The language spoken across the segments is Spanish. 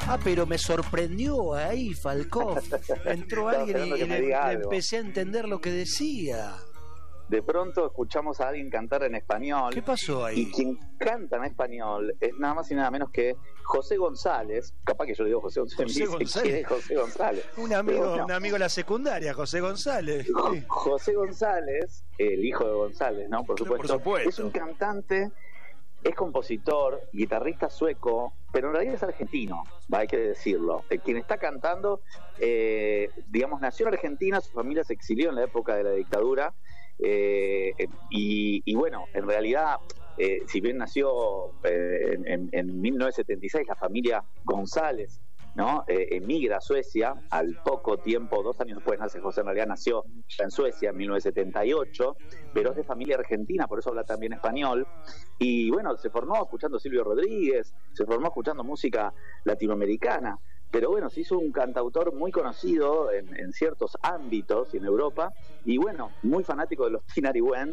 Pero me sorprendió ahí, Falcó. Entró alguien y le empecé a entender lo que decía. De pronto escuchamos a alguien cantar en español. ¿Qué pasó ahí? Y quien canta en español es nada más y nada menos que José González. Capaz que yo le digo José González. ¿Quién es José González? Un amigo de la secundaria, José González. Sí. José González, el hijo de González, ¿no? Por supuesto. Es un cantante, es compositor, guitarrista sueco, pero en realidad es argentino, hay que decirlo. Quien está cantando, digamos, nació en Argentina, su familia se exilió en la época de la dictadura. Y bueno, en realidad, si bien nació en 1976, la familia González, ¿no? Emigra a Suecia al poco tiempo, 2 años después nace José, en realidad nació ya en Suecia en 1978, pero es de familia argentina, por eso habla también español. Y bueno, se formó escuchando Silvio Rodríguez, se formó escuchando música latinoamericana. Pero bueno, se hizo un cantautor muy conocido en ciertos ámbitos y en Europa, y bueno, muy fanático de los Tinariwen.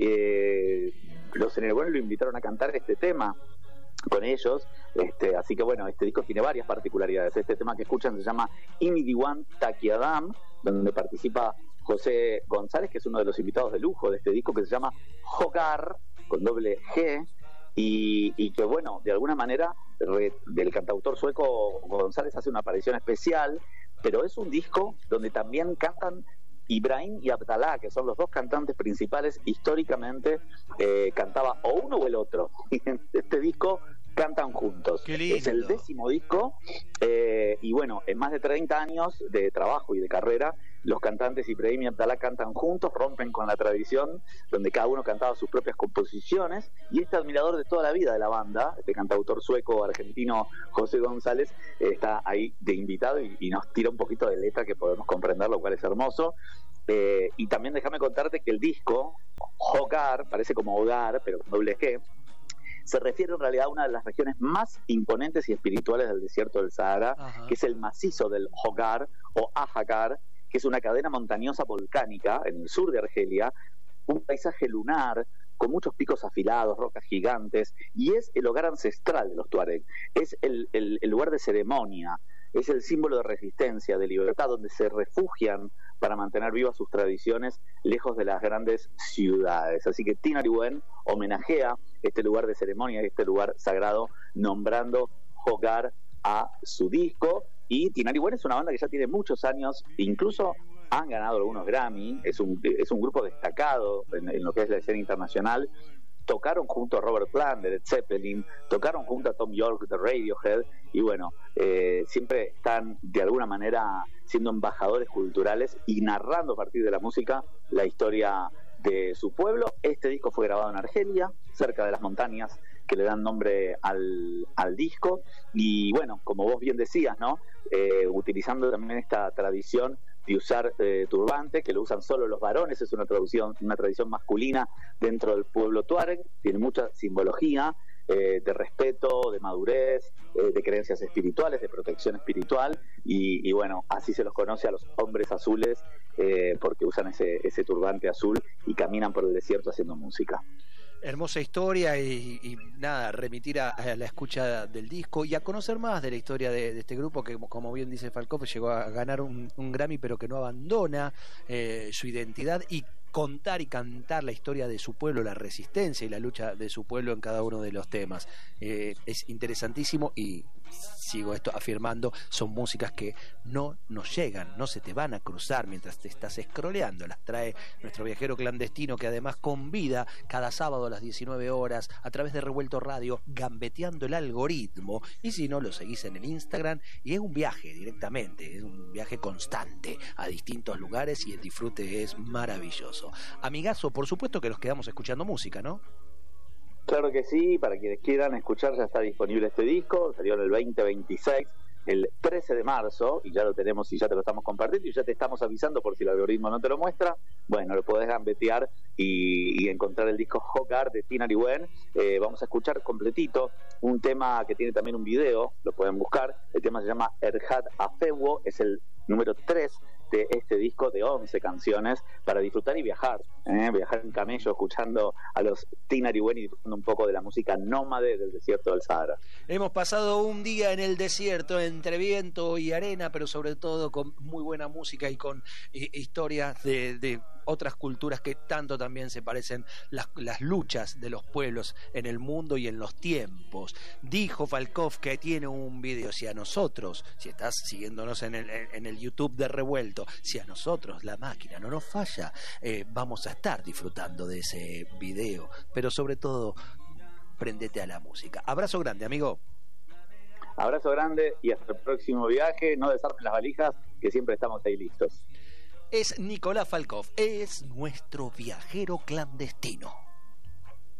Los Tinariwen lo invitaron a cantar este tema con ellos, así que bueno, este disco tiene varias particularidades. Este tema que escuchan se llama Imidiwan Takiadam, donde participa José González, que es uno de los invitados de lujo de este disco, que se llama Hogar, con doble G. Y que bueno, de alguna manera del cantautor sueco González hace una aparición especial, pero es un disco donde también cantan Ibrahim y Abdalá, que son los dos cantantes principales. Históricamente cantaba o uno o el otro, y en este disco cantan juntos. Es el 10º disco, y bueno, en más de 30 años de trabajo y de carrera, los cantantes Ibrahim y Abdalá cantan juntos, rompen con la tradición donde cada uno cantaba sus propias composiciones, y este admirador de toda la vida de la banda, este cantautor sueco argentino José González, está ahí de invitado y nos tira un poquito de letra que podemos comprender, lo cual es hermoso. Y también déjame contarte que el disco Hogar, parece como hogar pero con doble G, se refiere en realidad a una de las regiones más imponentes y espirituales del desierto del Sahara, que es el macizo del Hogar o Ahagar, que es una cadena montañosa volcánica en el sur de Argelia, un paisaje lunar con muchos picos afilados, rocas gigantes, y es el hogar ancestral de los Tuareg, es el lugar de ceremonia, es el símbolo de resistencia, de libertad, donde se refugian para mantener vivas sus tradiciones lejos de las grandes ciudades. Así que Tinariwen homenajea este lugar de ceremonia, este lugar sagrado, nombrando Hogar a su disco. Y Tinariwen es una banda que ya tiene muchos años, incluso han ganado algunos Grammy, es un grupo destacado en lo que es la escena internacional. Tocaron junto a Robert Plant de Led Zeppelin, tocaron junto a Tom York de Radiohead, y bueno, siempre están de alguna manera siendo embajadores culturales y narrando a partir de la música la historia de su pueblo. Este disco fue grabado en Argelia, cerca de las montañas que le dan nombre al disco, y bueno, como vos bien decías, ¿no? Utilizando también esta tradición de usar turbante, que lo usan solo los varones, es una tradición masculina dentro del pueblo tuareg, tiene mucha simbología de respeto, de madurez, de creencias espirituales, de protección espiritual, y bueno, así se los conoce a los hombres azules, porque usan ese turbante azul y caminan por el desierto haciendo música. Hermosa historia y nada, remitir a la escucha del disco y a conocer más de la historia de este grupo que, como bien dice Falcó, llegó a ganar un Grammy, pero que no abandona su identidad y contar y cantar la historia de su pueblo, la resistencia y la lucha de su pueblo en cada uno de los temas. Es interesantísimo y sigo esto afirmando, son músicas que no nos llegan, no se te van a cruzar mientras te estás scrolleando, las trae nuestro viajero clandestino, que además convida cada sábado a las 19 horas a través de Revuelto Radio, gambeteando el algoritmo, y si no, lo seguís en el Instagram y es un viaje directamente, es un viaje constante a distintos lugares y el disfrute es maravilloso. Amigazo, por supuesto que nos quedamos escuchando música, ¿no? Claro que sí, para quienes quieran escuchar ya está disponible este disco, salió en el 2026, el 13 de marzo, y ya lo tenemos y ya te lo estamos compartiendo y ya te estamos avisando por si el algoritmo no te lo muestra. Bueno, lo podés gambetear y encontrar el disco Hogar de Tinariwen. Vamos a escuchar completito un tema que tiene también un video, lo pueden buscar. El tema se llama Erhad Afewo, es el número 3 este disco de 11 canciones para disfrutar y viajar, viajar en camello, escuchando a los Tinariwen y disfrutando un poco de la música nómade del desierto del Sahara. Hemos pasado un día en el desierto entre viento y arena, pero sobre todo con muy buena música y con historias de otras culturas que tanto también se parecen, las luchas de los pueblos en el mundo y en los tiempos. Dijo Falkov que tiene un video. Si a nosotros, si estás siguiéndonos en el YouTube de Revuelto, si a nosotros la máquina no nos falla, vamos a estar disfrutando de ese video, pero sobre todo prendete a la música. Abrazo grande, amigo. Abrazo grande y hasta el próximo viaje. No desarmen las valijas, que siempre estamos ahí listos. Es Nicolás Falkov, es nuestro viajero clandestino.